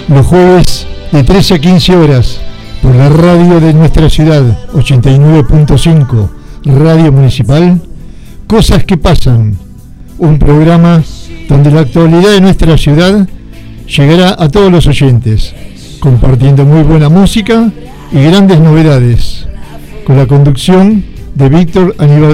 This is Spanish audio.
los jueves de 13 a 15 horas por la radio de nuestra ciudad, 89.5, Radio Municipal, Cosas que Pasan, un programa donde la actualidad de nuestra ciudad llegará a todos los oyentes, compartiendo muy buena música y grandes novedades, con la conducción de Víctor Aníbal